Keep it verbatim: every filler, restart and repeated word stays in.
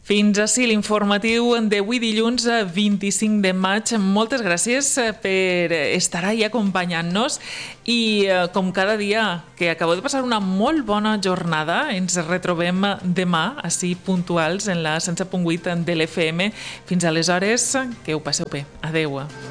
Fins ací l'informatiu d'avui dilluns vint-i-cinc de maig. Moltes gràcies per estar ahí acompanyant-nos i com cada dia que acabeu de passar una molt bona jornada, ens retrobem demà ací puntuals en la cent set punt vuit de l'F M. Fins aleshores, que ho passeu bé. Adeu.